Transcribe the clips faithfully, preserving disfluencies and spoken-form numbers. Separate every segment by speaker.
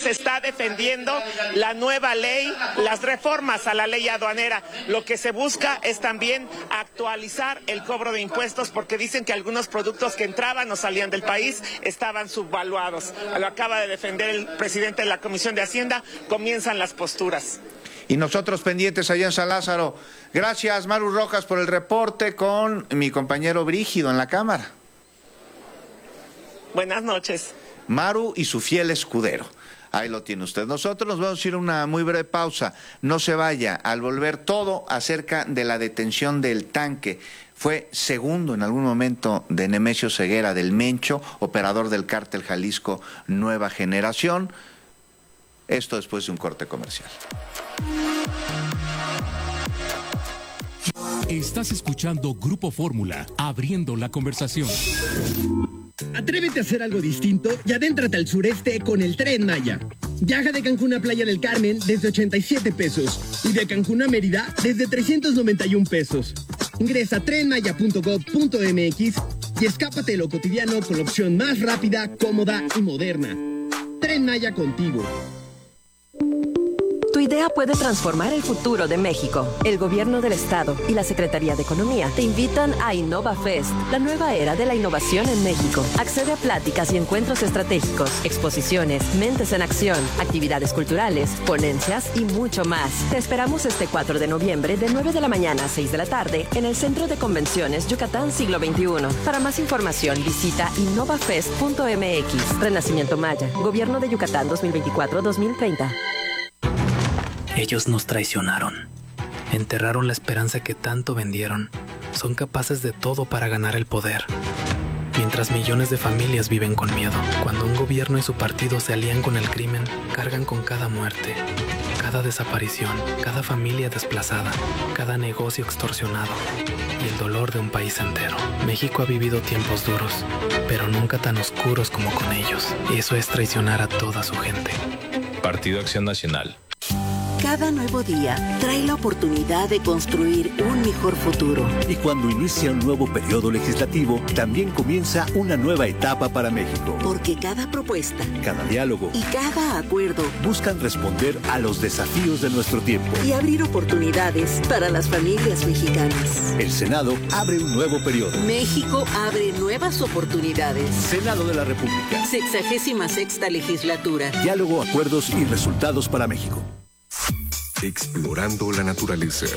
Speaker 1: se está defendiendo la nueva ley, las reformas a la ley aduanera. Lo que se busca es también actualizar el cobro de impuestos, porque dicen que algunos productos que entraban o salían del país estaban subvaluados. Lo acaba de defender el presidente de la Comisión de Hacienda. Comienzan las posturas.
Speaker 2: Y nosotros pendientes allá en San Lázaro. Gracias, Maru Rojas, por el reporte con mi compañero Brígido en la Cámara.
Speaker 1: Buenas noches.
Speaker 2: Maru y su fiel escudero. Ahí lo tiene usted. Nosotros nos vamos a ir a una muy breve pausa. No se vaya. Al volver, todo acerca de la detención del tanque. Fue segundo en algún momento de Nemesio Ceguera del Mencho, operador del cártel Jalisco Nueva Generación. Esto después de un corte comercial.
Speaker 3: Estás escuchando Grupo Fórmula, abriendo la conversación.
Speaker 4: Atrévete a hacer algo distinto y adéntrate al sureste con el Tren Maya. Viaja de Cancún a Playa del Carmen desde ochenta y siete pesos y de Cancún a Mérida desde trescientos noventa y un pesos. Ingresa a tren maya punto gob punto eme equis y escápate de lo cotidiano con la opción más rápida, cómoda y moderna. Tren Maya contigo.
Speaker 5: Tu idea puede transformar el futuro de México. El Gobierno del Estado y la Secretaría de Economía te invitan a InnovaFest, la nueva era de la innovación en México. Accede a pláticas y encuentros estratégicos, exposiciones, mentes en acción, actividades culturales, ponencias y mucho más. Te esperamos este cuatro de noviembre de nueve de la mañana a seis de la tarde en el Centro de Convenciones Yucatán Siglo veintiuno. Para más información visita innovafest punto eme equis. Renacimiento Maya, Gobierno de Yucatán dos mil veinticuatro a dos mil treinta.
Speaker 6: Ellos nos traicionaron. Enterraron la esperanza que tanto vendieron. Son capaces de todo para ganar el poder. Mientras millones de familias viven con miedo. Cuando un gobierno y su partido se alían con el crimen, cargan con cada muerte, cada desaparición, cada familia desplazada, cada negocio extorsionado y el dolor de un país entero. México ha vivido tiempos duros, pero nunca tan oscuros como con ellos. Eso es traicionar a toda su gente.
Speaker 7: Partido Acción Nacional.
Speaker 8: Cada nuevo día trae la oportunidad de construir un mejor futuro.
Speaker 9: Y cuando inicia un nuevo periodo legislativo, también comienza una nueva etapa para México.
Speaker 8: Porque cada propuesta,
Speaker 9: cada diálogo
Speaker 8: y cada acuerdo
Speaker 9: buscan responder a los desafíos de nuestro tiempo
Speaker 8: y abrir oportunidades para las familias mexicanas.
Speaker 9: El Senado abre un nuevo periodo.
Speaker 8: México abre nuevas oportunidades.
Speaker 9: Senado de la República.
Speaker 8: Sexagésima sexta legislatura.
Speaker 9: Diálogo, acuerdos y resultados para México.
Speaker 10: Explorando la naturaleza.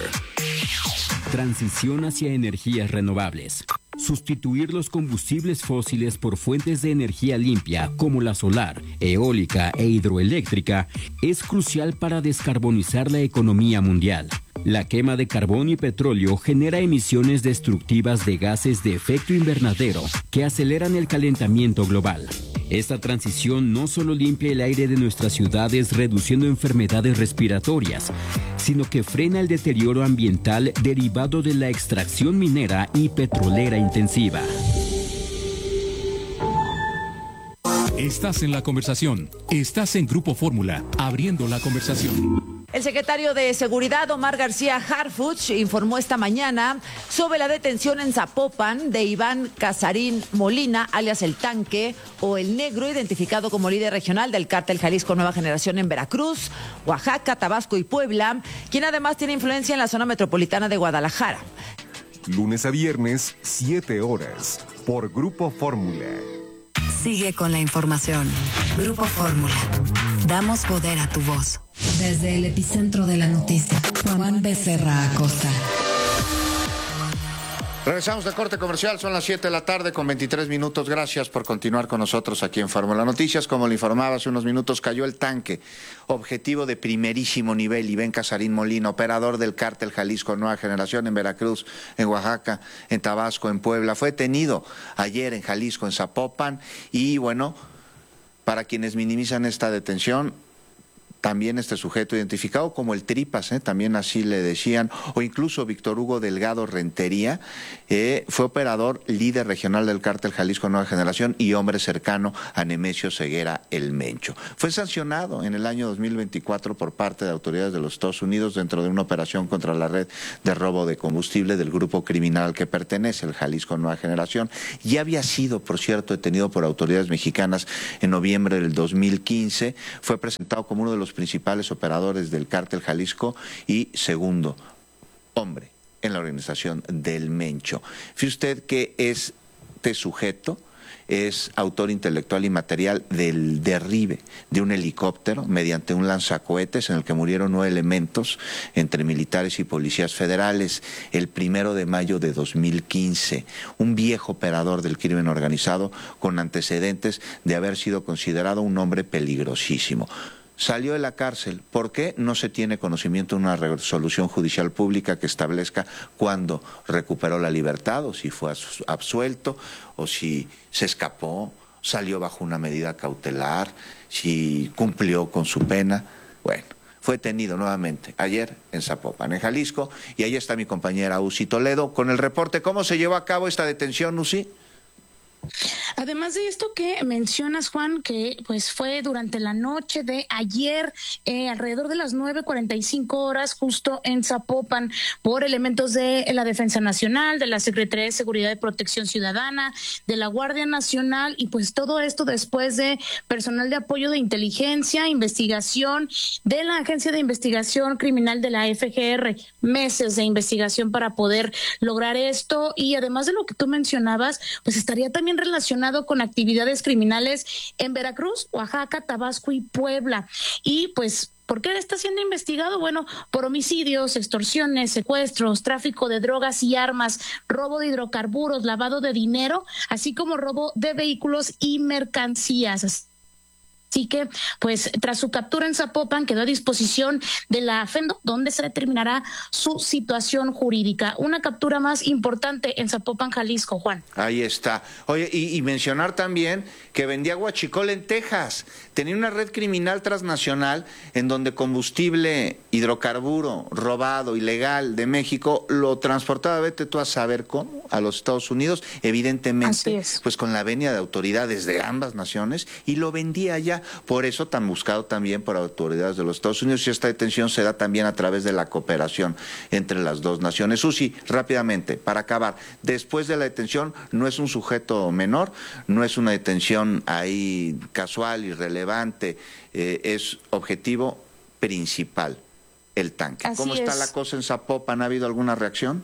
Speaker 11: Transición hacia energías renovables. Sustituir los combustibles fósiles por fuentes de energía limpia como la solar, eólica e hidroeléctrica es crucial para descarbonizar la economía mundial. La quema de carbón y petróleo genera emisiones destructivas de gases de efecto invernadero que aceleran el calentamiento global. Esta transición no solo limpia el aire de nuestras ciudades reduciendo enfermedades respiratorias, sino que frena el deterioro ambiental derivado de la extracción minera y petrolera intensiva.
Speaker 3: Estás en la conversación. Estás en Grupo Fórmula, abriendo la conversación.
Speaker 12: El secretario de Seguridad, Omar García Harfuch, informó esta mañana sobre la detención en Zapopan de Iván Casarín Molina, alias El Tanque, o El Negro, identificado como líder regional del cártel Jalisco Nueva Generación en Veracruz, Oaxaca, Tabasco y Puebla, quien además tiene influencia en la zona metropolitana de Guadalajara.
Speaker 10: Lunes a viernes, siete horas, por Grupo Fórmula.
Speaker 13: Sigue con la información. Grupo Fórmula. Damos poder a tu voz. Desde el epicentro de la noticia, Juan Becerra Acosta.
Speaker 2: Regresamos de corte comercial, son las siete de la tarde con veintitrés minutos. Gracias por continuar con nosotros aquí en Fórmula Noticias. Como le informaba hace unos minutos, cayó el tanque, objetivo de primerísimo nivel. Iván Casarín Molina, operador del cártel Jalisco Nueva Generación en Veracruz, en Oaxaca, en Tabasco, en Puebla. Fue detenido ayer en Jalisco, en Zapopan. Y bueno, para quienes minimizan esta detención, también este sujeto identificado como el Tripas, ¿eh? también así le decían, o incluso Víctor Hugo Delgado Rentería, eh, fue operador líder regional del cártel Jalisco Nueva Generación y hombre cercano a Nemesio Ceguera el Mencho. Fue sancionado en el año dos mil veinticuatro por parte de autoridades de los Estados Unidos dentro de una operación contra la red de robo de combustible del grupo criminal al que pertenece, el Jalisco Nueva Generación. Ya había sido, por cierto, detenido por autoridades mexicanas en noviembre del dos mil quince, fue presentado como uno de los principales operadores del cártel Jalisco y segundo hombre en la organización del Mencho. Fíjese usted que este sujeto es autor intelectual y material del derribe de un helicóptero mediante un lanzacohetes en el que murieron nueve elementos entre militares y policías federales el primero de mayo de dos mil quince. Un viejo operador del crimen organizado con antecedentes de haber sido considerado un hombre peligrosísimo. Salió de la cárcel. ¿Por qué? No se tiene conocimiento de una resolución judicial pública que establezca cuándo recuperó la libertad, o si fue absuelto, o si se escapó, salió bajo una medida cautelar, si cumplió con su pena. Bueno, fue detenido nuevamente ayer en Zapopan, en Jalisco, y ahí está mi compañera Uzi Toledo con el reporte. ¿Cómo se llevó a cabo esta detención, Uzi?
Speaker 14: Además de esto que mencionas, Juan, que pues fue durante la noche de ayer, eh, alrededor de las nueve cuarenta y cinco horas, justo en Zapopan, por elementos de la Defensa Nacional, de la Secretaría de Seguridad y Protección Ciudadana, de la Guardia Nacional, y pues todo esto después de personal de apoyo de inteligencia, investigación de la Agencia de Investigación Criminal de la F G R, meses de investigación para poder lograr esto, y además de lo que tú mencionabas, pues estaría también relacionado con actividades criminales en Veracruz, Oaxaca, Tabasco y Puebla. Y pues, ¿por qué está siendo investigado? Bueno, por homicidios, extorsiones, secuestros, tráfico de drogas y armas, robo de hidrocarburos, lavado de dinero, así como robo de vehículos y mercancías. Así que, pues, tras su captura en Zapopan, quedó a disposición de la FEMDO, donde se determinará su situación jurídica. Una captura más importante en Zapopan, Jalisco, Juan.
Speaker 2: Ahí está. Oye, y, y mencionar también que vendía guachicol en Texas. Tenía una red criminal transnacional en donde combustible, hidrocarburo, robado, ilegal de México, lo transportaba, vete tú a saber cómo, a los Estados Unidos, evidentemente, pues con la venia de autoridades de ambas naciones, y lo vendía allá. Por eso tan buscado también por autoridades de los Estados Unidos, y esta detención se da también a través de la cooperación entre las dos naciones. Susi, rápidamente, para acabar, después de la detención no es un sujeto menor, no es una detención ahí casual, irrelevante, eh, es objetivo principal, el tanque.
Speaker 14: Así
Speaker 2: ¿Cómo está
Speaker 14: es.
Speaker 2: la cosa en Zapopan? ¿Ha habido alguna reacción?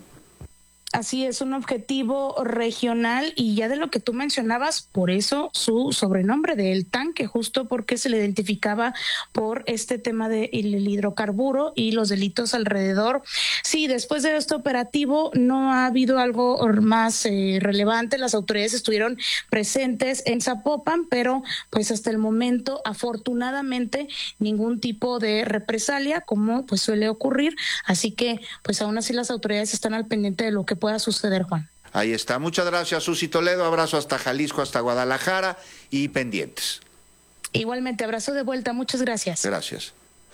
Speaker 14: Así es, un objetivo regional, y ya de lo que tú mencionabas, por eso su sobrenombre de El Tanque, justo porque se le identificaba por este tema del hidrocarburo y los delitos alrededor. Sí, después de este operativo no ha habido algo más eh, relevante. Las autoridades estuvieron presentes en Zapopan, pero pues hasta el momento, afortunadamente, ningún tipo de represalia, como pues suele ocurrir. Así que pues aún así las autoridades están al pendiente de lo que pueda suceder, Juan.
Speaker 2: Ahí está. Muchas gracias, Susi Toledo. Abrazo hasta Jalisco, hasta Guadalajara, y pendientes.
Speaker 14: Igualmente, abrazo de vuelta. Muchas gracias.
Speaker 2: Gracias.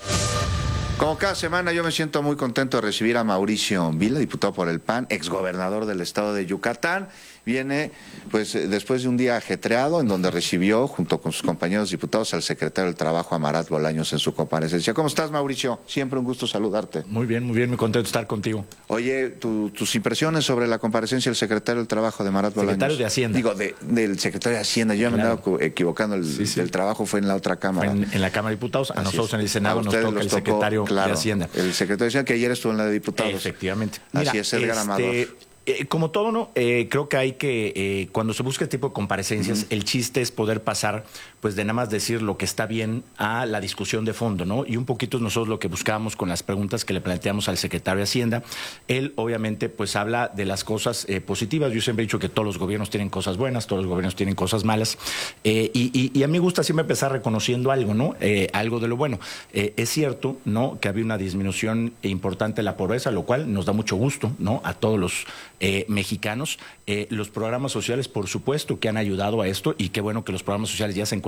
Speaker 2: Como cada semana, yo me siento muy contento de recibir a Mauricio Vila, diputado por el P A N, exgobernador del estado de Yucatán. Viene, pues, después de un día ajetreado en donde recibió, junto con sus compañeros diputados, al secretario del Trabajo, Amarat Bolaños, en su comparecencia. ¿Cómo estás, Mauricio? Siempre un gusto saludarte.
Speaker 15: Muy bien, muy bien, muy contento de estar contigo.
Speaker 2: Oye, tu, tus impresiones sobre la comparecencia del secretario del Trabajo, de Amarat Bolaños.
Speaker 15: Secretario de Hacienda.
Speaker 2: Digo, de, del secretario de Hacienda. Yo ya
Speaker 15: Claro.
Speaker 2: me andaba equivocando. El,
Speaker 15: Sí, sí.
Speaker 2: el trabajo fue en la otra Cámara.
Speaker 15: Fue en, en la Cámara de Diputados, a
Speaker 2: Así
Speaker 15: nosotros
Speaker 2: es.
Speaker 15: en el Senado
Speaker 2: A
Speaker 15: nos
Speaker 2: ustedes
Speaker 15: toca
Speaker 2: los
Speaker 15: el
Speaker 2: tocó,
Speaker 15: secretario
Speaker 2: claro,
Speaker 15: de Hacienda.
Speaker 2: El secretario de Hacienda, que ayer estuvo en la de diputados.
Speaker 15: Efectivamente.
Speaker 2: Así
Speaker 15: Mira,
Speaker 2: es, Edgar
Speaker 15: este,
Speaker 2: Amador.
Speaker 15: eh, como todo, ¿no? Eh, creo que hay que, eh, cuando se busca este tipo de comparecencias, uh-huh. el chiste es poder pasar, pues, de nada más decir lo que está bien a la discusión de fondo, ¿no? Y un poquito nosotros lo que buscábamos con las preguntas que le planteamos al secretario de Hacienda. Él, obviamente, pues, habla de las cosas eh, positivas. Yo siempre he dicho que todos los gobiernos tienen cosas buenas, todos los gobiernos tienen cosas malas. Eh, y, y, y a mí me gusta siempre empezar reconociendo algo, ¿no? Eh, algo de lo bueno. Eh, es cierto, ¿no?, que había una disminución importante de la pobreza, lo cual nos da mucho gusto, ¿no?, a todos los eh, mexicanos. Eh, los programas sociales, por supuesto, que han ayudado a esto, y qué bueno que los programas sociales ya se encuentran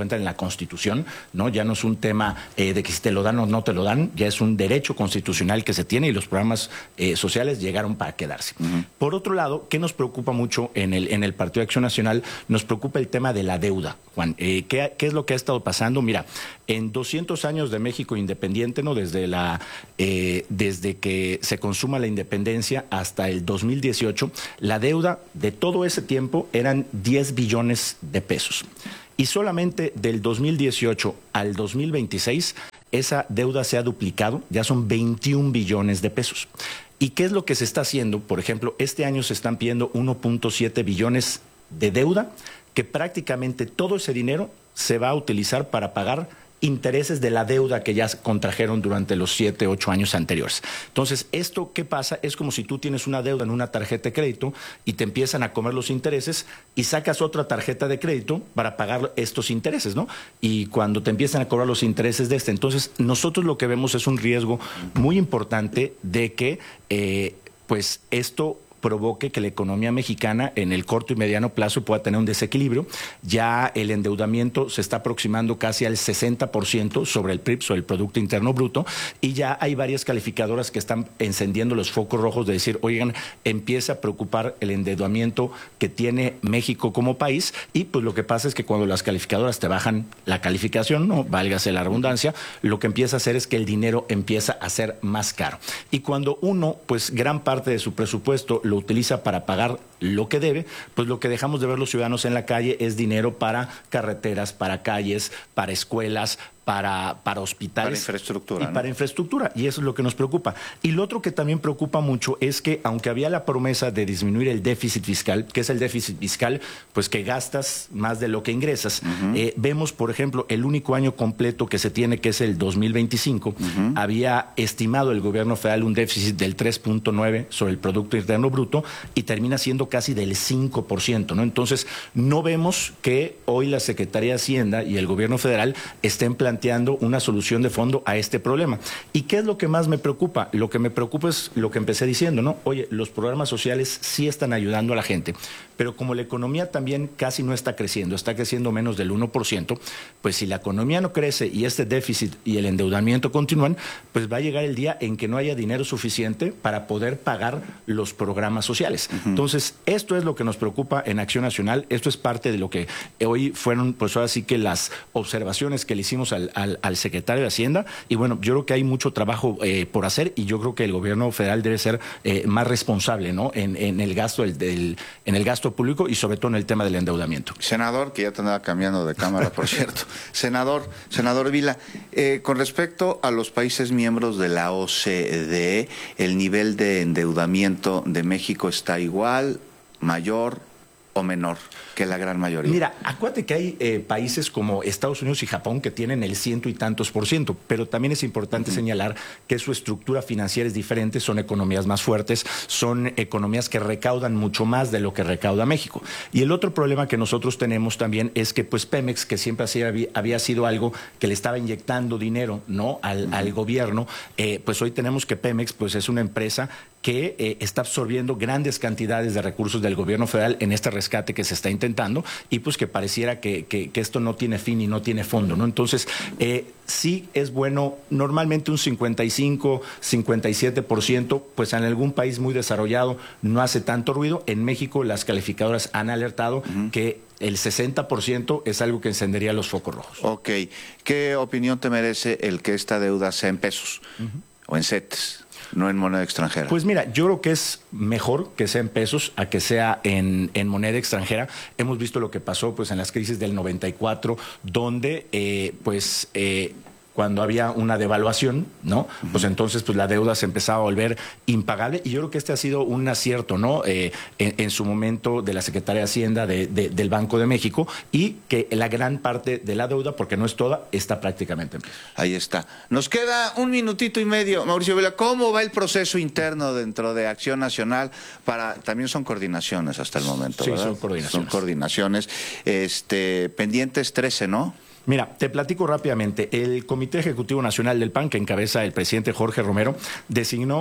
Speaker 15: encuentra en la Constitución, ¿no? Ya no es un tema eh, de que si te lo dan o no te lo dan, ya es un derecho constitucional que se tiene y los programas eh, sociales llegaron para quedarse. Uh-huh. Por otro lado, ¿qué nos preocupa mucho en el, en el Partido de Acción Nacional? Nos preocupa el tema de la deuda, Juan. Eh, ¿qué, ¿Qué es lo que ha estado pasando? Mira, en doscientos años de México independiente, ¿no? Desde, la, eh, desde que se consuma la independencia hasta el dos mil dieciocho, la deuda de todo ese tiempo eran diez billones de pesos. Y solamente del dos mil dieciocho al dos mil veintiséis, esa deuda se ha duplicado, ya son veintiún billones de pesos. ¿Y qué es lo que se está haciendo? Por ejemplo, este año se están pidiendo uno punto siete billones de deuda, que prácticamente todo ese dinero se va a utilizar para pagar intereses de la deuda que ya contrajeron durante los siete, ocho años anteriores. Entonces, ¿esto qué pasa? Es como si tú tienes una deuda en una tarjeta de crédito y te empiezan a comer los intereses y sacas otra tarjeta de crédito para pagar estos intereses, ¿no? Y cuando te empiezan a cobrar los intereses de este, entonces nosotros lo que vemos es un riesgo muy importante de que, eh, pues, esto provoque que la economía mexicana en el corto y mediano plazo pueda tener un desequilibrio. Ya el endeudamiento se está aproximando casi al sesenta por ciento sobre el P I B, sobre el Producto Interno Bruto, y ya hay varias calificadoras que están encendiendo los focos rojos de decir, oigan, empieza a preocupar el endeudamiento que tiene México como país, y pues lo que pasa es que cuando las calificadoras te bajan la calificación, no válgase la redundancia, lo que empieza a hacer es que el dinero empieza a ser más caro. Y cuando uno, pues gran parte de su presupuesto lo utiliza para pagar lo que debe, pues lo que dejamos de ver los ciudadanos en la calle es dinero para carreteras, para calles, para escuelas, para, para hospitales.
Speaker 2: Para infraestructura.
Speaker 15: Y
Speaker 2: ¿no?
Speaker 15: para infraestructura, y eso es lo que nos preocupa. Y lo otro que también preocupa mucho es que, aunque había la promesa de disminuir el déficit fiscal, que es el déficit fiscal, pues que gastas más de lo que ingresas, uh-huh. eh, vemos, por ejemplo, el único año completo que se tiene, que es el dos mil veinticinco, uh-huh. había estimado el gobierno federal un déficit del tres punto nueve sobre el Producto Interno Bruto y termina siendo casi del cinco por ciento, ¿no? Entonces, no vemos que hoy la Secretaría de Hacienda y el gobierno federal estén planteando una solución de fondo a este problema. ¿Y qué es lo que más me preocupa? Lo que me preocupa es lo que empecé diciendo, ¿no? Oye, los programas sociales sí están ayudando a la gente, pero como la economía también casi no está creciendo, está creciendo menos del uno por ciento, pues si la economía no crece y este déficit y el endeudamiento continúan, pues va a llegar el día en que no haya dinero suficiente para poder pagar los programas sociales. Uh-huh. Entonces, esto es lo que nos preocupa en Acción Nacional, esto es parte de lo que hoy fueron, pues ahora sí que las observaciones que le hicimos al, al, al secretario de Hacienda, y bueno, yo creo que hay mucho trabajo eh, por hacer, y yo creo que el gobierno federal debe ser eh, más responsable, ¿no? En, en el gasto del, del, en el gasto público y sobre todo en el tema del endeudamiento.
Speaker 2: Senador, que ya te andaba cambiando de cámara, por cierto. Senador, senador Vila, eh, con respecto a los países miembros de la O C D E, ¿el nivel de endeudamiento de México está igual, mayor o menor que la gran mayoría?
Speaker 15: Mira, acuérdate que hay eh, países como Estados Unidos y Japón que tienen el ciento y tantos por ciento, pero también es importante uh-huh. señalar que su estructura financiera es diferente, son economías más fuertes, son economías que recaudan mucho más de lo que recauda México. Y el otro problema que nosotros tenemos también es que pues Pemex, que siempre así había, había sido algo que le estaba inyectando dinero, ¿no? al, uh-huh. al gobierno, eh, pues hoy tenemos que Pemex pues es una empresa que eh, está absorbiendo grandes cantidades de recursos del gobierno federal en este rescate que se está intentando, y pues que pareciera que, que, que esto no tiene fin y no tiene fondo, ¿no? Entonces, eh, sí es bueno, normalmente un cincuenta y cinco, cincuenta y siete por ciento, pues en algún país muy desarrollado no hace tanto ruido. En México las calificadoras han alertado uh-huh. que el sesenta por ciento es algo que encendería los focos rojos.
Speaker 2: Ok. ¿Qué opinión te merece el que esta deuda sea en pesos uh-huh. o en CETES? No en moneda extranjera.
Speaker 15: Pues mira, yo creo que es mejor que sea en pesos a que sea en, en moneda extranjera. Hemos visto lo que pasó pues en las crisis del noventa y cuatro, donde eh, pues eh, cuando había una devaluación, ¿no? Uh-huh. Pues entonces pues la deuda se empezaba a volver impagable, y yo creo que este ha sido un acierto, ¿no? Eh, en, en su momento de la Secretaría de Hacienda de, de, del Banco de México, y que la gran parte de la deuda, porque no es toda, está prácticamente en pesos.
Speaker 2: Ahí está. Nos queda un minutito y medio. Mauricio Vila, ¿cómo va el proceso interno dentro de Acción Nacional? Para También son coordinaciones hasta el momento,
Speaker 15: sí,
Speaker 2: ¿verdad?
Speaker 15: son coordinaciones.
Speaker 2: Son coordinaciones. Este, pendientes trece, ¿no?
Speaker 15: Mira, te platico rápidamente. El Comité Ejecutivo Nacional del P A N, que encabeza el presidente Jorge Romero, designó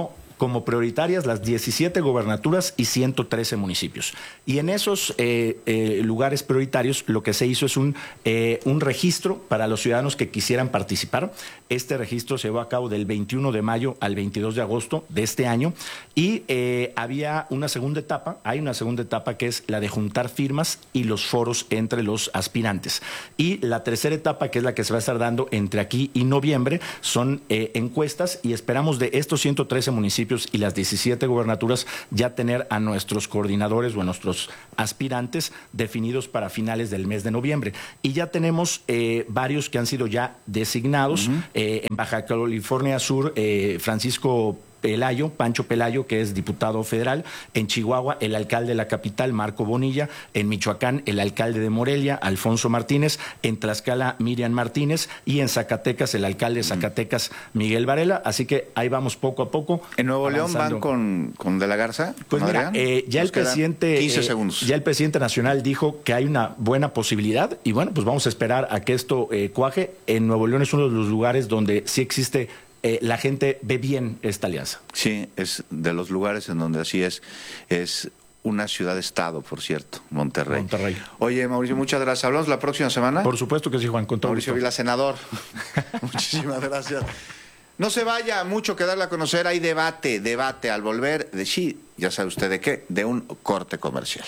Speaker 15: como prioritarias las diecisiete gobernaturas y ciento trece municipios. Y en esos eh, eh, lugares prioritarios lo que se hizo es un, eh, un registro para los ciudadanos que quisieran participar. Este registro se llevó a cabo del veintiuno de mayo al veintidós de agosto de este año y eh, había una segunda etapa, hay una segunda etapa que es la de juntar firmas y los foros entre los aspirantes. Y la tercera etapa, que es la que se va a estar dando entre aquí y noviembre, son eh, encuestas y esperamos de estos ciento trece municipios y las diecisiete gobernaturas ya tener a nuestros coordinadores o a nuestros aspirantes definidos para finales del mes de noviembre. Y ya tenemos eh, varios que han sido ya designados. Uh-huh. eh, en Baja California Sur, eh, Francisco Pelayo, Pancho Pelayo, que es diputado federal. En Chihuahua, el alcalde de la capital, Marco Bonilla. En Michoacán, el alcalde de Morelia, Alfonso Martínez. En Tlaxcala, Miriam Martínez. Y en Zacatecas, el alcalde de Zacatecas, Miguel Varela. Así que ahí vamos poco a poco.
Speaker 2: ¿En Nuevo avanzando. León van con, con De la Garza?
Speaker 15: Pues mira, eh, ya, el presidente,
Speaker 2: quince segundos.
Speaker 15: Eh, ya el presidente nacional dijo que hay una buena posibilidad. Y bueno, pues vamos a esperar a que esto eh, cuaje. En Nuevo León es uno de los lugares donde sí existe... Eh, la gente ve bien esta alianza.
Speaker 2: Sí, es de los lugares en donde así es. Es una ciudad-estado, por cierto, Monterrey.
Speaker 15: Monterrey.
Speaker 2: Oye, Mauricio, muchas gracias. ¿Hablamos la próxima semana?
Speaker 15: Por supuesto que sí, Juan. Con todo
Speaker 2: Mauricio Vila, senador. Muchísimas gracias. No se vaya, mucho que darle a conocer. Hay debate, debate al volver de sí, ya sabe usted de qué, de un corte comercial.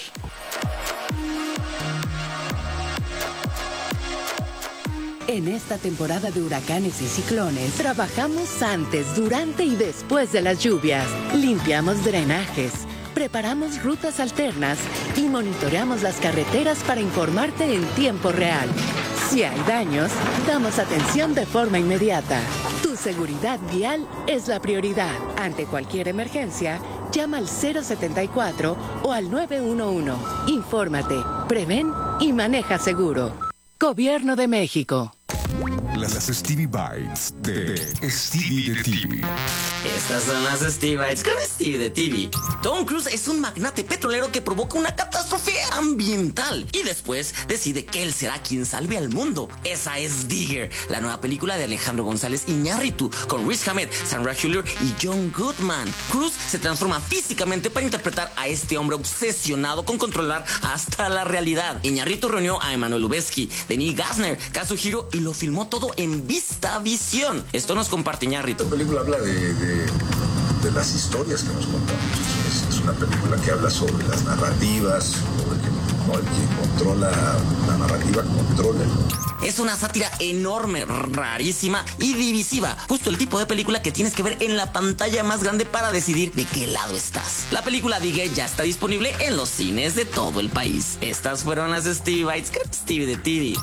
Speaker 8: En esta temporada de huracanes y ciclones, trabajamos antes, durante y después de las lluvias. Limpiamos drenajes, preparamos rutas alternas y monitoreamos las carreteras para informarte en tiempo real. Si hay daños, damos atención de forma inmediata. Tu seguridad vial es la prioridad. Ante cualquier emergencia, llama al cero setenta y cuatro o al nueve uno uno. Infórmate, prevén y maneja seguro. Gobierno de México.
Speaker 10: Las Stevie Bites de Stevie de T V.
Speaker 16: Estas son las Stevie Bites con Stevie de T V. Tom Cruise es un magnate petrolero que provoca una catástrofe ambiental y después decide que él será quien salve al mundo. Esa es Digger, la nueva película de Alejandro González Iñárritu con Riz Ahmed, Sandra Hüller y John Goodman. Cruise se transforma físicamente para interpretar a este hombre obsesionado con controlar hasta la realidad. Iñárritu reunió a Emmanuel Lubezki, Denis Gassner, Kazuhiro y lo filmó todo en VistaVision. Esto nos comparte Iñárritu.
Speaker 17: La película habla de, de, de las historias que nos contamos. Es, es una película que habla sobre las narrativas, sobre que, no, el que controla la narrativa controla.
Speaker 16: Es una sátira enorme, rarísima y divisiva. Justo el tipo de película que tienes que ver en la pantalla más grande para decidir de qué lado estás. La película Digger ya está disponible en los cines de todo el país. Estas fueron las Stevie Bites con Stevie de T V.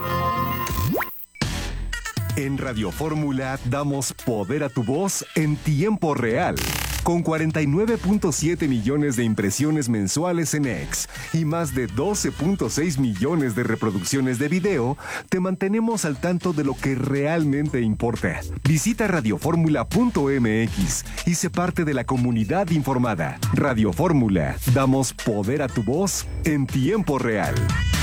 Speaker 10: En Radio Fórmula damos poder a tu voz en tiempo real. Con cuarenta y nueve punto siete millones de impresiones mensuales en X y más de doce punto seis millones de reproducciones de video, te mantenemos al tanto de lo que realmente importa. Visita radioformula punto m x y sé parte de la comunidad informada. Radio Fórmula, damos poder a tu voz en tiempo real.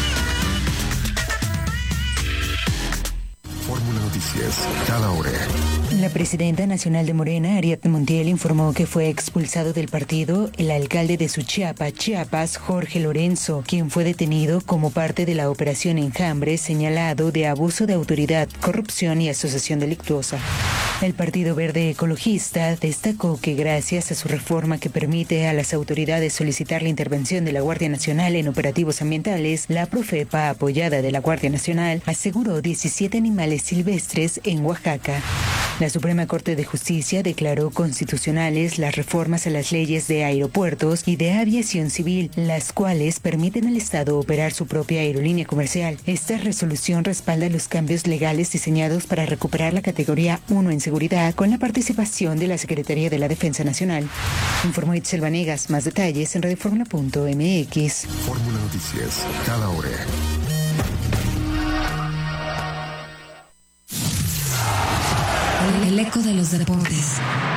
Speaker 18: Fórmula Noticias, cada hora.
Speaker 19: La presidenta nacional de Morena, Ariadna Montiel, informó que fue expulsado del partido el alcalde de Suchiapa, Chiapas, Jorge Lorenzo, quien fue detenido como parte de la operación Enjambre, señalado de abuso de autoridad, corrupción y asociación delictuosa. El Partido Verde Ecologista destacó que gracias a su reforma que permite a las autoridades solicitar la intervención de la Guardia Nacional en operativos ambientales, la Profepa, apoyada de la Guardia Nacional, aseguró diecisiete animales silvestres en Oaxaca. La Suprema Corte de Justicia declaró constitucionales las reformas a las leyes de aeropuertos y de aviación civil, las cuales permiten al Estado operar su propia aerolínea comercial. Esta resolución respalda los cambios legales diseñados para recuperar la categoría uno en seguridad con la participación de la Secretaría de la Defensa Nacional. Informó Itzel Vanegas. Más detalles en radioformula punto m x.
Speaker 18: Fórmula Noticias, cada hora.
Speaker 13: El eco de los deportes.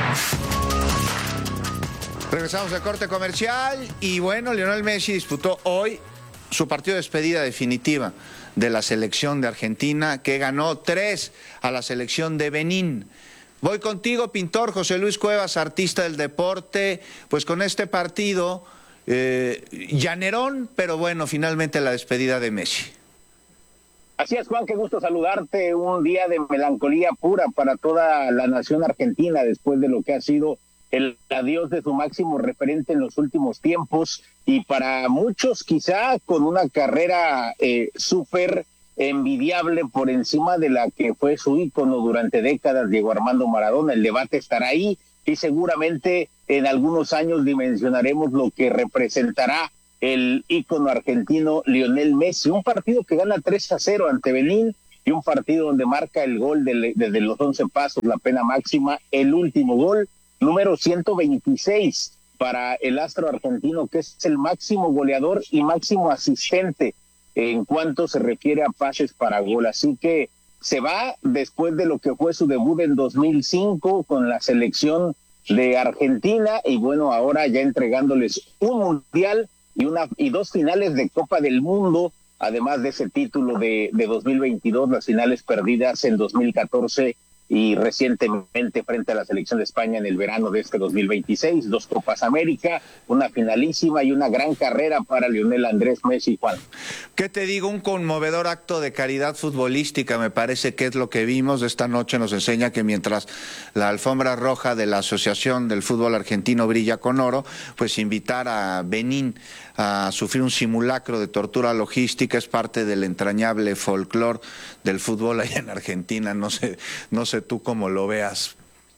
Speaker 2: Regresamos al corte comercial y bueno, Lionel Messi disputó hoy su partido de despedida definitiva de la selección de Argentina, que ganó tres a la selección de Benín. Voy contigo, pintor José Luis Cuevas, artista del deporte, pues con este partido, eh, llanerón, pero bueno, finalmente la despedida de Messi.
Speaker 20: Así es, Juan, qué gusto saludarte. Un día de melancolía pura para toda la nación argentina después de lo que ha sido el adiós de su máximo referente en los últimos tiempos, y para muchos quizá con una carrera eh, súper envidiable por encima de la que fue su ícono durante décadas, Diego Armando Maradona. El debate estará ahí y seguramente en algunos años dimensionaremos lo que representará el ícono argentino Lionel Messi. Un partido que gana tres a cero ante Benín y un partido donde marca el gol de, desde los once pasos, la pena máxima, el último gol, número ciento veintiséis para el astro argentino, que es el máximo goleador y máximo asistente en cuanto se refiere a pases para gol. Así que se va después de lo que fue su debut en dos mil cinco con la selección de Argentina, y bueno, ahora ya entregándoles un mundial y una y dos finales de Copa del Mundo, además de ese título de, de dos mil veintidós, las finales perdidas en dos mil catorce y recientemente frente a la selección de España en el verano de este dos mil veintiséis, dos Copas América, una finalísima y una gran carrera para Lionel Andrés Messi. Juan,
Speaker 2: ¿qué te digo? Un conmovedor acto de caridad futbolística, me parece que es lo que vimos. Esta noche nos enseña que mientras la alfombra roja de la Asociación del Fútbol Argentino brilla con oro, pues invitar a Benín a sufrir un simulacro de tortura logística es parte del entrañable folclore del fútbol allá en Argentina. No sé, no sé tú cómo lo veas.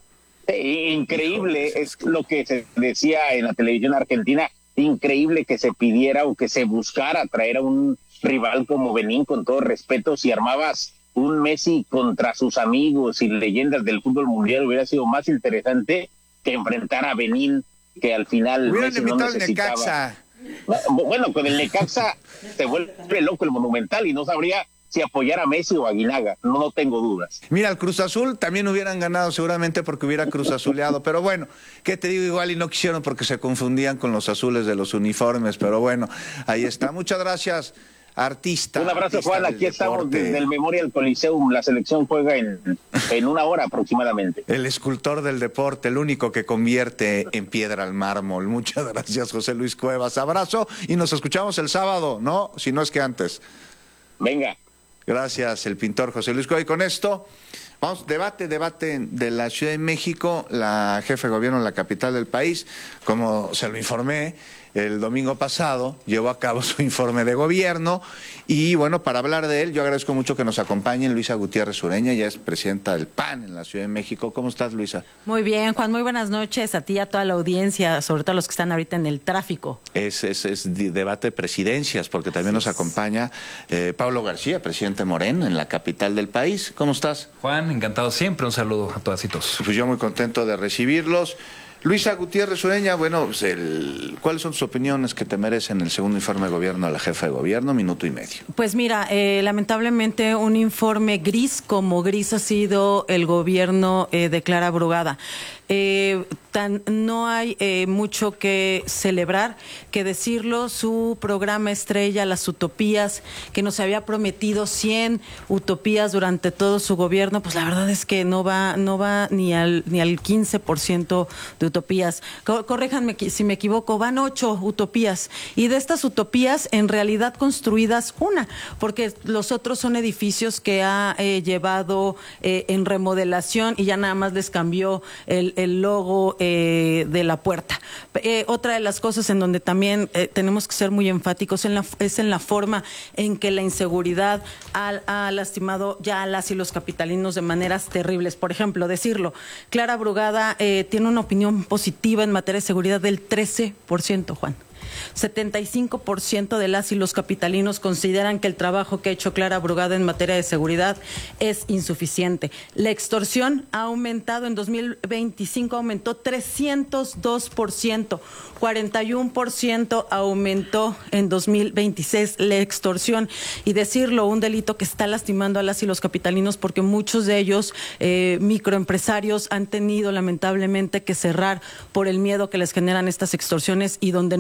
Speaker 20: Increíble, es lo que se decía en la televisión argentina, increíble que se pidiera o que se buscara traer a un rival como Benín, con todo respeto. Si armabas un Messi contra sus amigos y leyendas del fútbol mundial, hubiera sido más interesante que enfrentar a Benín, que al final
Speaker 2: hubieran
Speaker 20: Messi no necesitaba. Bueno, con el Necaxa se vuelve loco el Monumental y no sabría si apoyar a Messi o a Aguinaga, no, no tengo dudas.
Speaker 2: Mira, el Cruz Azul también hubieran ganado seguramente porque hubiera Cruz Azuleado, pero bueno, ¿qué te digo? Igual y no quisieron porque se confundían con los azules de los uniformes, pero bueno, ahí está. Muchas gracias, artista.
Speaker 20: Un abrazo,
Speaker 2: artista
Speaker 20: Juan, aquí estamos desde el Memorial Coliseum, la selección juega en, en una hora aproximadamente.
Speaker 2: El escultor del deporte, el único que convierte en piedra al mármol. Muchas gracias, José Luis Cuevas. Abrazo y nos escuchamos el sábado, ¿no? Si no es que antes.
Speaker 20: Venga.
Speaker 2: Gracias, el pintor José Luis Cuevas. Y con esto, vamos, debate, debate de la Ciudad de México. La jefe de gobierno de la capital del país, como se lo informé el domingo pasado, llevó a cabo su informe de gobierno y bueno, para hablar de él, yo agradezco mucho que nos acompañen Luisa Gutiérrez Ureña, ella es presidenta del P A N en la Ciudad de México. ¿Cómo estás, Luisa?
Speaker 21: Muy bien, Juan, muy buenas noches a ti y a toda la audiencia, sobre todo a los que están ahorita en el tráfico.
Speaker 2: Es, es, es debate de presidencias, porque también nos acompaña eh, Pablo García, presidente Moreno en la capital del país. ¿Cómo estás?
Speaker 22: Juan, encantado siempre, un saludo a todas y todos.
Speaker 2: Pues yo muy contento de recibirlos. Luisa Gutiérrez Ureña, bueno, pues el, ¿cuáles son tus opiniones que te merecen el segundo informe de gobierno de la jefa de gobierno? Minuto y medio.
Speaker 21: Pues mira, eh, lamentablemente un informe gris, como gris ha sido el gobierno eh, de Clara Brugada. Eh, tan, no hay eh, mucho que celebrar, que decirlo. Su programa estrella, Las Utopías, que nos había prometido cien utopías durante todo su gobierno, pues la verdad es que no va, no va ni al ni al quince por ciento de utopías. Co- corríjanme si me equivoco, van ocho utopías, y de estas utopías en realidad construidas una, porque los otros son edificios que ha eh, llevado eh, en remodelación y ya nada más les cambió el el logo eh, de la puerta. Eh, otra de las cosas en donde también eh, tenemos que ser muy enfáticos en la, es en la forma en que la inseguridad ha, ha lastimado ya a las y los capitalinos de maneras terribles. Por ejemplo, decirlo, Clara Brugada eh, tiene una opinión positiva en materia de seguridad del trece por ciento, Juan. setenta y cinco por ciento de las y los capitalinos consideran que el trabajo que ha hecho Clara Brugada en materia de seguridad es insuficiente. La extorsión ha aumentado, en dos mil veinticinco aumentó trescientos dos por ciento, cuarenta y uno por ciento aumentó en dos mil veintiséis la extorsión. Y decirlo, un delito que está lastimando a las y los capitalinos, porque muchos de ellos, eh, microempresarios, han tenido lamentablemente que cerrar por el miedo que les generan estas extorsiones y donde no saben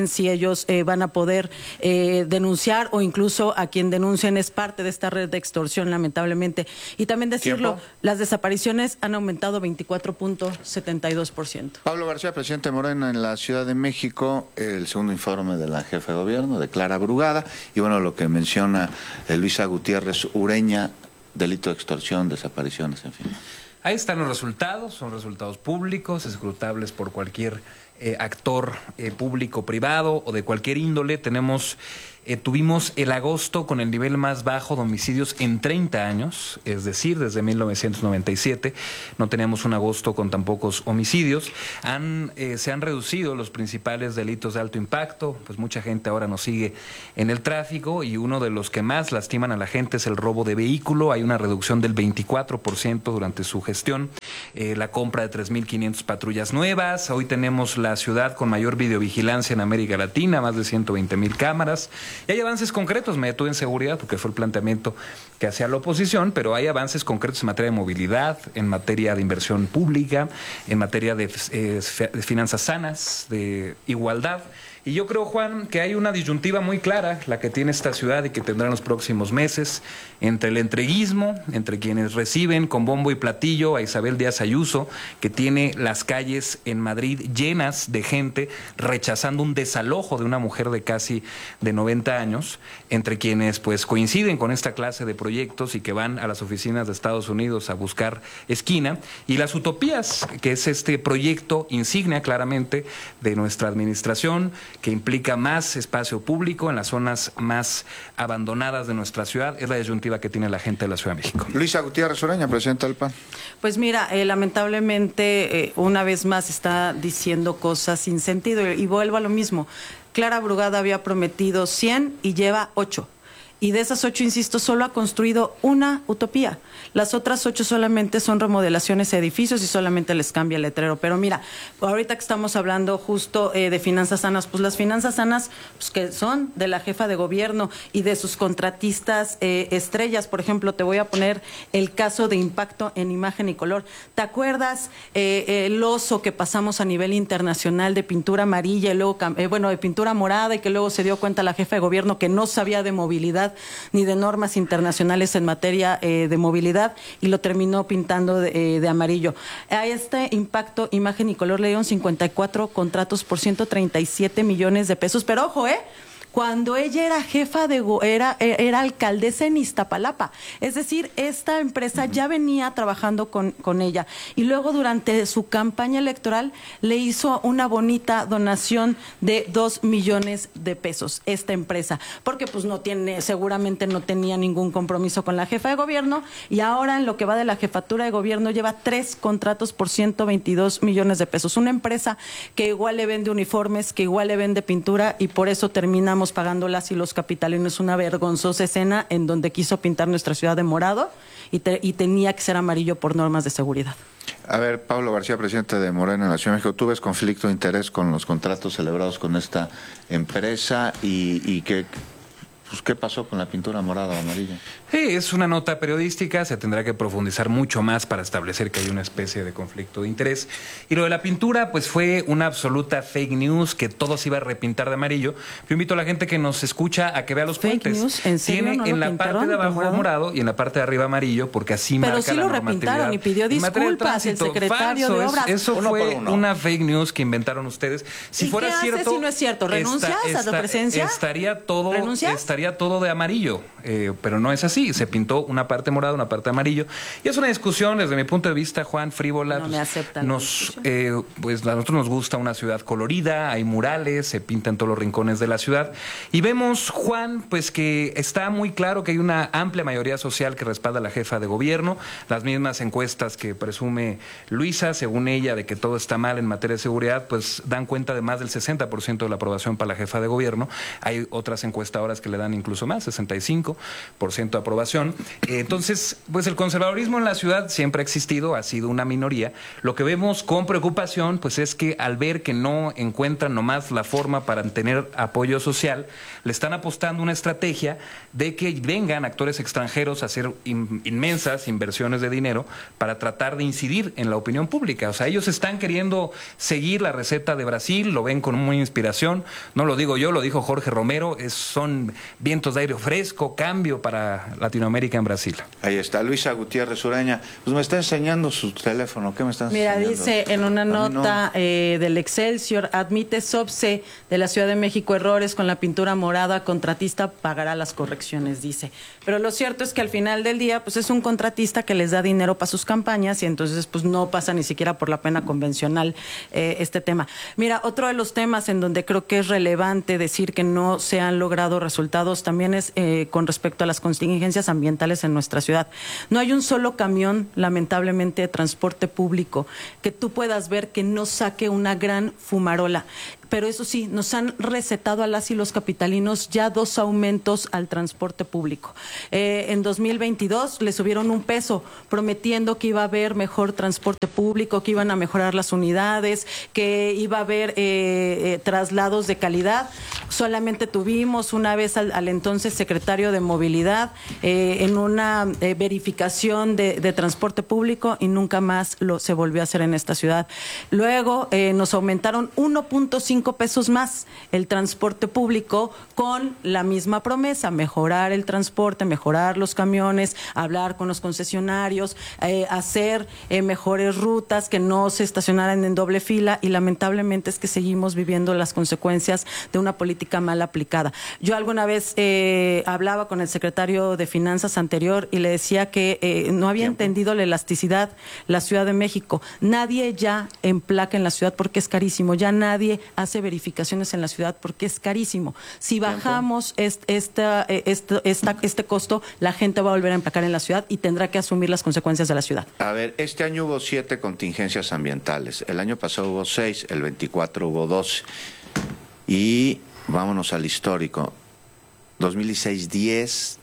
Speaker 21: saben si ellos eh, van a poder eh, denunciar o incluso a quien denuncien es parte de esta red de extorsión, lamentablemente. Y también decirlo,
Speaker 2: ¿Tiempo?
Speaker 21: las desapariciones han aumentado veinticuatro punto setenta y dos por ciento.
Speaker 2: Pablo García, presidente de Morena en la Ciudad de México, el segundo informe de la jefa de gobierno, de Clara Brugada, y bueno, lo que menciona eh, Luisa Gutiérrez Ureña, delito de extorsión, desapariciones, en fin.
Speaker 22: Ahí están los resultados, son resultados públicos, escrutables por cualquier eh, actor eh, público, privado o de cualquier índole. Tenemos, eh, tuvimos el agosto con el nivel más bajo de homicidios en treinta años, es decir, desde mil novecientos noventa y siete no teníamos un agosto con tan pocos homicidios. Han, eh, se han reducido los principales delitos de alto impacto, pues mucha gente ahora nos sigue en el tráfico y uno de los que más lastiman a la gente es el robo de vehículo. Hay una reducción del veinticuatro por ciento durante su gestión, eh, la compra de tres mil quinientas patrullas nuevas. Hoy tenemos la ciudad con mayor videovigilancia en América Latina, más de ciento veinte mil cámaras. Y hay avances concretos, me detuve en seguridad porque fue el planteamiento que hacía la oposición, pero hay avances concretos en materia de movilidad, en materia de inversión pública, en materia de, eh, de finanzas sanas, de igualdad. Y yo creo, Juan, que hay una disyuntiva muy clara, la que tiene esta ciudad y que tendrá en los próximos meses, entre el entreguismo, entre quienes reciben con bombo y platillo a Isabel Díaz Ayuso, que tiene las calles en Madrid llenas de gente rechazando un desalojo de una mujer de casi de noventa años, entre quienes pues coinciden con esta clase de proyectos y que van a las oficinas de Estados Unidos a buscar esquina, y las utopías, que es este proyecto insignia claramente de nuestra administración, que implica más espacio público en las zonas más abandonadas de nuestra ciudad. Es la disyuntiva que tiene la gente de la Ciudad de México.
Speaker 2: Luisa Gutiérrez Ureña, presidenta del P A N.
Speaker 21: Pues mira, eh, lamentablemente eh, una vez más está diciendo cosas sin sentido y vuelvo a lo mismo. Clara Brugada había prometido cien y lleva ocho. Y de esas ocho, insisto, solo ha construido una utopía. Las otras ocho solamente son remodelaciones de edificios y solamente les cambia el letrero. Pero mira, ahorita que estamos hablando justo eh, de finanzas sanas, pues las finanzas sanas pues que son de la jefa de gobierno y de sus contratistas eh, estrellas. Por ejemplo, te voy a poner el caso de impacto en imagen y color. ¿Te acuerdas eh, el oso que pasamos a nivel internacional de pintura amarilla y luego, eh, bueno, de pintura morada y que luego se dio cuenta la jefa de gobierno que no sabía de movilidad ni de normas internacionales en materia eh, de movilidad y lo terminó pintando de, eh, de amarillo? A este impacto, imagen y color le dieron cincuenta y cuatro contratos por ciento treinta y siete millones de pesos. Pero ojo, ¿eh? Cuando ella era jefa de go era era alcaldesa en Iztapalapa, es decir, esta empresa ya venía trabajando con con ella y luego durante su campaña electoral le hizo una bonita donación de dos millones de pesos esta empresa, porque pues no tiene, seguramente no tenía ningún compromiso con la jefa de gobierno y ahora en lo que va de la jefatura de gobierno lleva tres contratos por ciento veintidós millones de pesos, una empresa que igual le vende uniformes, que igual le vende pintura y por eso terminamos pagándolas y los capitalinos. Una vergonzosa escena en donde quiso pintar nuestra ciudad de morado y, te, y tenía que ser amarillo por normas de seguridad.
Speaker 2: A ver, Pablo García, presidente de Morena en la Ciudad de México, ¿tú ves conflicto de interés con los contratos celebrados con esta empresa y, y qué, pues, qué pasó con la pintura morada o amarilla?
Speaker 22: Sí, es una nota periodística, se tendrá que profundizar mucho más para establecer que hay una especie de conflicto de interés. Y lo de la pintura, pues fue una absoluta fake news, que todo se iba a repintar de amarillo. Yo invito a la gente que nos escucha a que vea los
Speaker 21: fake
Speaker 22: puentes.
Speaker 21: News, ¿en serio?
Speaker 22: Tiene
Speaker 21: ¿No
Speaker 22: en
Speaker 21: lo
Speaker 22: la parte de
Speaker 21: pintaron
Speaker 22: abajo
Speaker 21: morado?
Speaker 22: morado y en la parte de arriba amarillo, porque así
Speaker 21: Pero
Speaker 22: marca
Speaker 21: sí
Speaker 22: la
Speaker 21: lo
Speaker 22: normatividad.
Speaker 21: repintaron y pidió
Speaker 22: En materia de
Speaker 21: disculpas el
Speaker 22: tránsito,
Speaker 21: secretario
Speaker 22: falso,
Speaker 21: de
Speaker 22: es-
Speaker 21: Obras.
Speaker 22: Eso
Speaker 21: Uno
Speaker 22: fue
Speaker 21: por uno.
Speaker 22: una fake news que inventaron ustedes. Si
Speaker 21: ¿Y
Speaker 22: fuera
Speaker 21: qué haces
Speaker 22: cierto,
Speaker 21: si no es cierto? ¿Renuncias a tu presencia?
Speaker 22: Estaría todo,
Speaker 21: ¿Renuncias?
Speaker 22: estaría todo de amarillo, eh, pero no es así. Se pintó una parte morada, una parte amarillo. Y es una discusión, desde mi punto de vista, Juan, frívola.
Speaker 21: No
Speaker 22: pues,
Speaker 21: me aceptan.
Speaker 22: nos, eh, pues a nosotros nos gusta una ciudad colorida, hay murales, se pintan todos los rincones de la ciudad. Y vemos, Juan, pues que está muy claro que hay una amplia mayoría social que respalda a la jefa de gobierno. Las mismas encuestas que presume Luisa, según ella, de que todo está mal en materia de seguridad, pues dan cuenta de más del sesenta por ciento de la aprobación para la jefa de gobierno. Hay otras encuestadoras que le dan están incluso más, sesenta y cinco por ciento de aprobación. Eh, entonces, pues el conservadurismo en la ciudad siempre ha existido, ha sido una minoría. Lo que vemos con preocupación, pues es que al ver que no encuentran nomás la forma para tener apoyo social, le están apostando una estrategia de que vengan actores extranjeros a hacer in, inmensas inversiones de dinero para tratar de incidir en la opinión pública. O sea, ellos están queriendo seguir la receta de Brasil, lo ven con muy inspiración. No lo digo yo, lo dijo Jorge Romero, es, son vientos de aire fresco, cambio para Latinoamérica en Brasil.
Speaker 2: Ahí está, Luisa Gutiérrez Ureña. Pues me está enseñando su teléfono. ¿Qué me están
Speaker 21: Mira,
Speaker 2: enseñando?
Speaker 21: dice en una nota
Speaker 2: no.
Speaker 21: eh, del Excelsior, admite SOPSE de la Ciudad de México errores con la pintura morada, contratista pagará las correcciones, dice. Pero lo cierto es que al final del día, pues es un contratista que les da dinero para sus campañas y entonces pues no pasa ni siquiera por la pena convencional eh, este tema. Mira, otro de los temas en donde creo que es relevante decir que no se han logrado resultados también es eh, con respecto a las contingencias ambientales en nuestra ciudad. No hay un solo camión, lamentablemente, de transporte público que tú puedas ver que no saque una gran fumarola. Pero eso sí, nos han recetado a las y los capitalinos ya dos aumentos al transporte público. Eh, en dos mil veintidós le subieron un peso, prometiendo que iba a haber mejor transporte público, que iban a mejorar las unidades, que iba a haber eh, eh, traslados de calidad. Solamente tuvimos una vez al, al entonces secretario de Movilidad eh, en una eh, verificación de, de transporte público y nunca más lo se volvió a hacer en esta ciudad. Luego eh, nos aumentaron uno punto cinco pesos más el transporte público con la misma promesa, mejorar el transporte, mejorar los camiones, hablar con los concesionarios, eh, hacer eh, mejores rutas, que no se estacionaran en doble fila y lamentablemente es que seguimos viviendo las consecuencias de una política mal aplicada. Yo alguna vez eh, hablaba con el secretario de Finanzas anterior y le decía que eh, no había Tiempo. entendido la elasticidad la Ciudad de México. Nadie ya emplaca en la ciudad porque es carísimo, ya nadie hace verificaciones en la ciudad porque es carísimo. Si bajamos este, esta, esta, esta, este costo, la gente va a volver a empacar en la ciudad y tendrá que asumir las consecuencias de la ciudad.
Speaker 2: A ver, este año hubo siete contingencias ambientales. El año pasado hubo seis, el veinticuatro hubo doce. Y vámonos al histórico. dos mil dieciséis, diez.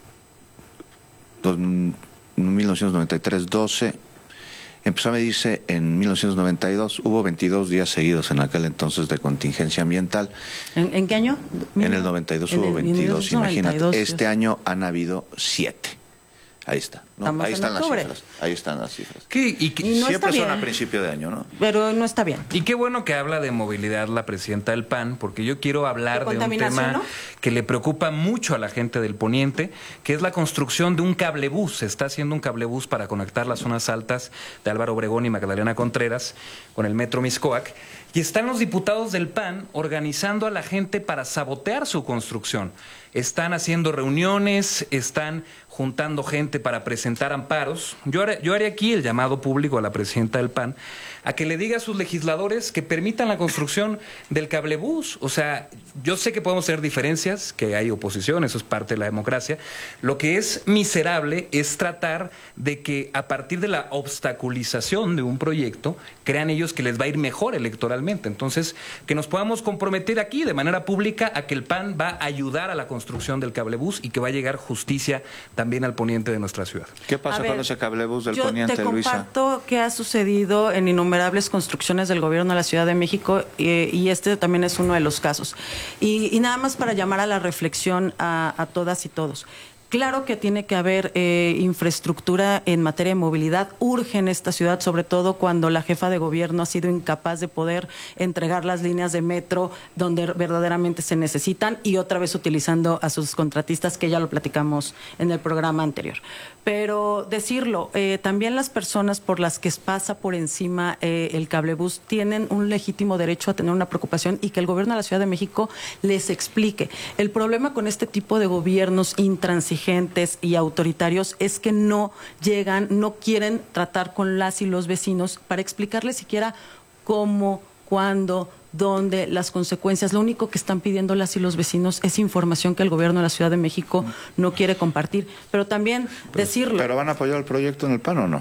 Speaker 2: mil novecientos noventa y tres, doce. Empezó a medirse en mil novecientos noventa y dos, hubo veintidós días seguidos en aquel entonces de contingencia ambiental.
Speaker 21: ¿En, en qué año?
Speaker 2: En el noventa y dos
Speaker 21: en
Speaker 2: hubo
Speaker 21: el,
Speaker 2: veintidós, imagínate.
Speaker 21: noventa y dos,
Speaker 2: este
Speaker 21: Dios.
Speaker 2: año han habido siete. Ahí está, ¿no? Ahí están las
Speaker 21: octubre.
Speaker 2: cifras. Ahí están las cifras.
Speaker 22: ¿Qué? Y, que,
Speaker 21: y no
Speaker 2: siempre son
Speaker 21: bien.
Speaker 2: a principio de año, ¿no?
Speaker 21: Pero no está bien.
Speaker 22: Y qué bueno que habla de movilidad la presidenta del P A N, porque yo quiero hablar de, de un tema ¿no? que le preocupa mucho a la gente del Poniente, que es la construcción de un cablebús. Se está haciendo un cablebús para conectar las zonas altas de Álvaro Obregón y Magdalena Contreras con el Metro Mixcoac. Y están los diputados del P A N organizando a la gente para sabotear su construcción. Están haciendo reuniones, están juntando gente para presentar amparos. Yo haré, yo haré aquí el llamado público a la presidenta del P A N a que le diga a sus legisladores que permitan la construcción del cablebús. O sea, yo sé que podemos tener diferencias, que hay oposición, eso es parte de la democracia. Lo que es miserable es tratar de que a partir de la obstaculización de un proyecto, crean ellos que les va a ir mejor electoralmente. Entonces, que nos podamos comprometer aquí de manera pública a que el P A N va a ayudar a la construcción del cablebús y que va a llegar justicia también al poniente de nuestra ciudad.
Speaker 2: ¿Qué pasa
Speaker 21: ver,
Speaker 2: con ese cablebús del
Speaker 21: yo
Speaker 2: poniente,
Speaker 21: te
Speaker 2: Luisa?
Speaker 21: comparto qué ha sucedido en innumerables construcciones del gobierno de la Ciudad de México eh, y este también es uno de los casos. Y, y nada más para llamar a la reflexión a, a todas y todos. Claro que tiene que haber eh, infraestructura en materia de movilidad. Urge en esta ciudad, sobre todo cuando la jefa de gobierno ha sido incapaz de poder entregar las líneas de metro donde verdaderamente se necesitan y otra vez utilizando a sus contratistas, que ya lo platicamos en el programa anterior. Pero decirlo, eh, también las personas por las que pasa por encima eh, el cablebús tienen un legítimo derecho a tener una preocupación y que el gobierno de la Ciudad de México les explique. El problema con este tipo de gobiernos intransigentes y autoritarios es que no llegan, no quieren tratar con las y los vecinos para explicarles siquiera cómo, cuándo, dónde, las consecuencias. Lo único que están pidiendo las y los vecinos es información que el gobierno de la Ciudad de México no quiere compartir. Pero también
Speaker 2: pero,
Speaker 21: decirlo.
Speaker 2: ¿Pero van a apoyar el proyecto en el P A N o no?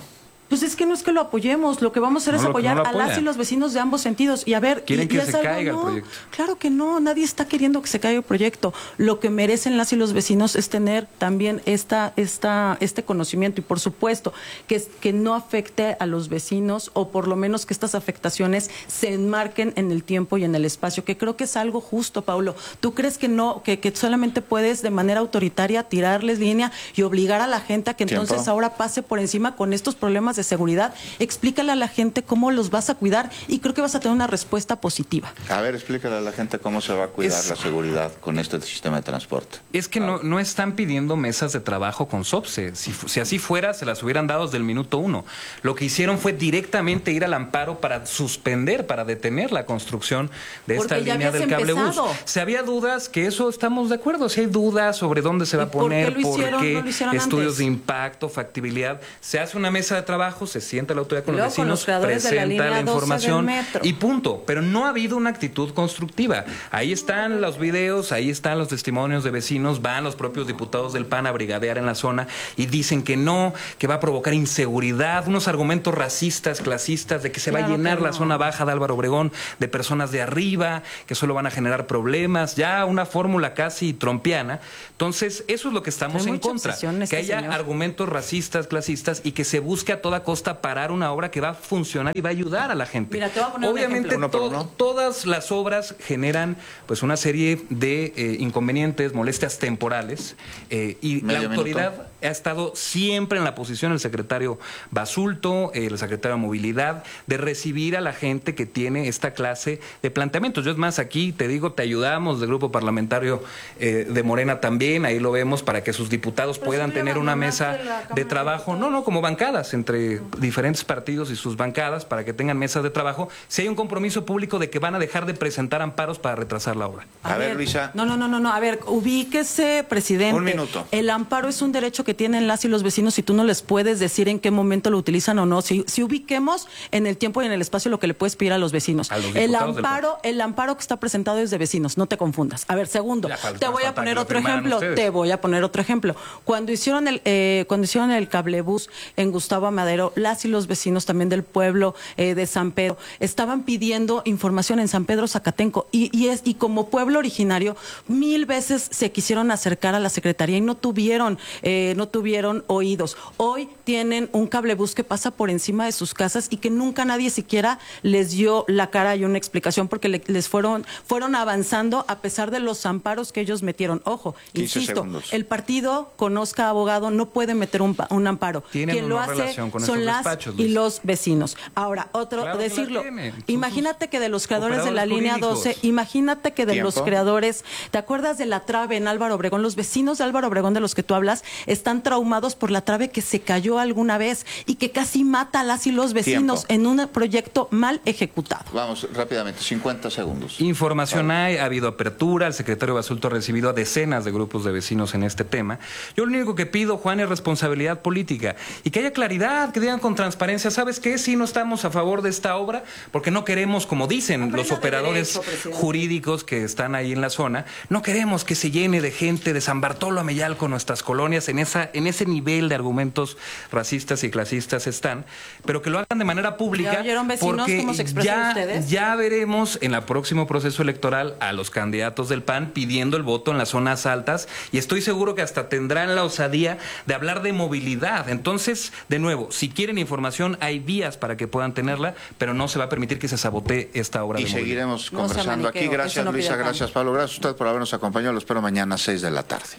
Speaker 21: Pues es que no es que lo apoyemos, lo que vamos a hacer
Speaker 22: No,
Speaker 21: es
Speaker 22: lo-
Speaker 21: apoyar
Speaker 22: no lo
Speaker 21: a las
Speaker 22: apoyan.
Speaker 21: y los vecinos de ambos sentidos. Y a ver,
Speaker 22: Quieren
Speaker 21: y-
Speaker 22: que
Speaker 21: y
Speaker 22: se
Speaker 21: es algo-
Speaker 22: caiga el
Speaker 21: no,
Speaker 22: proyecto.
Speaker 21: Claro que no, nadie está queriendo que se caiga el proyecto. Lo que merecen las y los vecinos es tener también esta, esta, este conocimiento y por supuesto que, es- que no afecte a los vecinos o por lo menos que estas afectaciones se enmarquen en el tiempo y en el espacio, que creo que es algo justo, Paulo. ¿Tú crees que no, que, que solamente puedes de manera autoritaria tirarles línea y obligar a la gente a que
Speaker 2: Tiempo.
Speaker 21: entonces ahora pase por encima con estos problemas de seguridad? Explícale a la gente cómo los vas a cuidar y creo que vas a tener una respuesta positiva.
Speaker 2: A ver, explícale a la gente cómo se va a cuidar
Speaker 22: Es-
Speaker 2: la seguridad con este sistema de transporte.
Speaker 22: Es que no, no están pidiendo mesas de trabajo con SOPSE. Si, fu- si así fuera, se las hubieran dado desde el minuto uno. Lo que hicieron fue directamente ir al amparo para suspender, para detener la construcción de
Speaker 21: Porque
Speaker 22: esta
Speaker 21: ya
Speaker 22: línea
Speaker 21: habías
Speaker 22: del cablebús.
Speaker 21: empezado.
Speaker 22: Si había dudas, que eso estamos de acuerdo. Si hay dudas sobre dónde se va a
Speaker 21: ¿Y por qué
Speaker 22: poner,
Speaker 21: lo hicieron?
Speaker 22: qué,
Speaker 21: ¿No lo hicieron
Speaker 22: estudios
Speaker 21: antes?
Speaker 22: de impacto, factibilidad. Se hace una mesa de trabajo, se sienta la autoridad con
Speaker 21: Y
Speaker 22: los
Speaker 21: luego con
Speaker 22: vecinos,
Speaker 21: los creadores de la
Speaker 22: presenta
Speaker 21: línea
Speaker 22: la
Speaker 21: doce
Speaker 22: información
Speaker 21: del metro.
Speaker 22: y punto. Pero no ha habido una actitud constructiva. Ahí están los videos, ahí están los testimonios de vecinos, van los propios diputados del P A N a brigadear en la zona y dicen que no, que va a provocar inseguridad, unos argumentos racistas, clasistas, de que se va a
Speaker 21: Claro
Speaker 22: llenar
Speaker 21: que
Speaker 22: la
Speaker 21: no.
Speaker 22: zona baja de Álvaro Obregón de personas de arriba, que solo van a generar problemas, ya una fórmula casi trompiana. Entonces, eso es lo que estamos
Speaker 21: Hay
Speaker 22: en
Speaker 21: mucha
Speaker 22: contra,
Speaker 21: obsesión en
Speaker 22: que
Speaker 21: este
Speaker 22: haya
Speaker 21: señor.
Speaker 22: argumentos racistas, clasistas y que se busque a toda costa parar una obra que va a funcionar y va a ayudar a la gente.
Speaker 21: Mira, te voy a poner un
Speaker 22: Obviamente
Speaker 21: ejemplo.
Speaker 22: to-
Speaker 2: Uno por uno.
Speaker 22: todas las obras generan pues una serie de eh, inconvenientes, molestias temporales eh, y
Speaker 2: Medio
Speaker 22: la autoridad ha estado siempre en la posición, el secretario Basulto, eh, el secretario de Movilidad, de recibir a la gente que tiene esta clase de planteamientos. Yo es más, aquí te digo, te ayudamos del grupo parlamentario eh, de Morena también, ahí lo vemos, para que sus diputados puedan tener una mesa de trabajo, no, no, como bancadas entre diferentes partidos y sus bancadas, para que tengan mesas de trabajo, si hay un compromiso público de que van a dejar de presentar amparos para retrasar la obra.
Speaker 2: A, ver, Luisa.
Speaker 21: No, no, no, no, no. A ver, ubíquese, presidente.
Speaker 2: Un minuto.
Speaker 21: El amparo es un derecho que tienen las y los vecinos y tú no les puedes decir en qué momento lo utilizan o no. Si, si ubiquemos en el tiempo y en el espacio lo que le puedes pedir a los vecinos.
Speaker 22: A los
Speaker 21: el
Speaker 22: diputados del
Speaker 21: amparo, el amparo que está presentado es de vecinos, no te confundas. A ver, segundo,
Speaker 22: Ya falta-
Speaker 21: te voy a
Speaker 22: falta
Speaker 21: poner
Speaker 22: que lo
Speaker 21: otro
Speaker 22: firmaran
Speaker 21: ejemplo.
Speaker 22: ustedes.
Speaker 21: Te voy a poner otro ejemplo. Cuando hicieron el, eh, cuando hicieron el cablebús en Gustavo Amadero, las y los vecinos también del pueblo eh, de San Pedro estaban pidiendo información en San Pedro Zacatenco y, y es y como pueblo originario mil veces se quisieron acercar a la secretaría y no tuvieron eh, no tuvieron oídos. Hoy tienen un cablebús que pasa por encima de sus casas y que nunca nadie siquiera les dio la cara y una explicación porque le- les fueron fueron avanzando a pesar de los amparos que ellos metieron. Ojo,
Speaker 2: quince
Speaker 21: insisto,
Speaker 2: segundos.
Speaker 21: el partido conozca abogado no puede meter un, pa- un amparo.
Speaker 22: Tienen
Speaker 21: Quien lo
Speaker 22: una
Speaker 21: hace
Speaker 22: relación con
Speaker 21: son
Speaker 22: estos
Speaker 21: las
Speaker 22: despachos,
Speaker 21: y
Speaker 22: Luis.
Speaker 21: los vecinos. Ahora, otro
Speaker 22: Claro que la
Speaker 21: decirlo.
Speaker 22: tienen. Son
Speaker 21: Imagínate que de los creadores de la
Speaker 22: operadores
Speaker 21: línea
Speaker 22: jurídicos.
Speaker 21: doce, imagínate que de los
Speaker 2: Tiempo.
Speaker 21: creadores, ¿te acuerdas de la trave en Álvaro Obregón? Los vecinos de Álvaro Obregón de los que tú hablas están traumados por la trave que se cayó alguna vez y que casi mata a las y los vecinos
Speaker 2: Tiempo.
Speaker 21: en un proyecto mal ejecutado.
Speaker 2: Vamos rápidamente, cincuenta segundos.
Speaker 22: Información hay, ha habido apertura, el secretario Basulto ha recibido a decenas de grupos de vecinos en este tema. Yo lo único que pido, Juan, es responsabilidad política y que haya claridad, que digan con transparencia, ¿sabes qué? Si no estamos a favor de esta obra, porque no queremos, como dicen los operadores
Speaker 21: derecho, presidente.
Speaker 22: jurídicos que están ahí en la zona, no queremos que se llene de gente de San Bartolo a Mellal con nuestras colonias, en esa, en ese nivel de argumentos racistas y clasistas están, pero que lo hagan de manera pública.
Speaker 21: ¿Ya oyeron, vecinos,
Speaker 22: porque
Speaker 21: cómo se expresan
Speaker 22: ya,
Speaker 21: ustedes?
Speaker 22: ya veremos en el próximo proceso electoral a los candidatos del P A N pidiendo el voto en las zonas altas y estoy seguro que hasta tendrán la osadía de hablar de movilidad. Entonces, de nuevo, si quieren información, hay vías para que puedan tenerla, pero no se va a permitir que se sabotee esta obra
Speaker 2: Y
Speaker 22: de movilidad.
Speaker 2: seguiremos
Speaker 21: No sea
Speaker 2: conversando aquí.
Speaker 21: maniqueo,
Speaker 2: Gracias,
Speaker 21: eso no
Speaker 2: Luisa.
Speaker 21: pide pan.
Speaker 2: Gracias, Pablo. Gracias a usted por habernos acompañado. Lo espero mañana a seis de la tarde.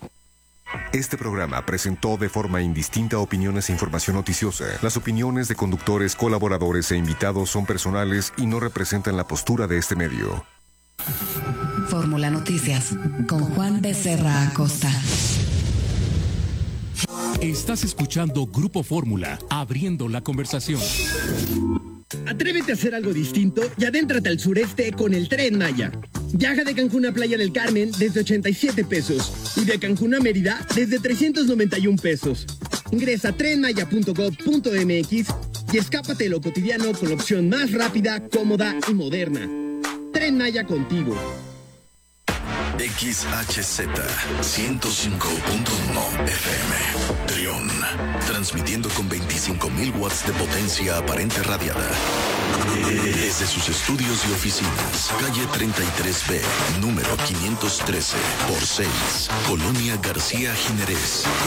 Speaker 18: Este programa presentó de forma indistinta opiniones e información noticiosa. Las opiniones de conductores, colaboradores e invitados son personales y no representan la postura de este medio.
Speaker 13: Fórmula Noticias con Juan Becerra Acosta.
Speaker 3: Estás escuchando Grupo Fórmula, abriendo la conversación.
Speaker 1: Atrévete a hacer algo distinto y adéntrate al sureste con el Tren Maya. Viaja de Cancún a Playa del Carmen desde ochenta y siete pesos y de Cancún a Mérida desde trescientos noventa y un pesos. Ingresa a tren maya punto gob punto m x y escápate de lo cotidiano con la opción más rápida, cómoda y moderna. Tren Maya contigo.
Speaker 4: X H Z ciento cinco punto uno F M. Trión, transmitiendo con veinticinco mil watts de potencia aparente radiada. Desde sus estudios y oficinas, calle treinta y tres B, número quinientos trece por seis, Colonia García Jiménez,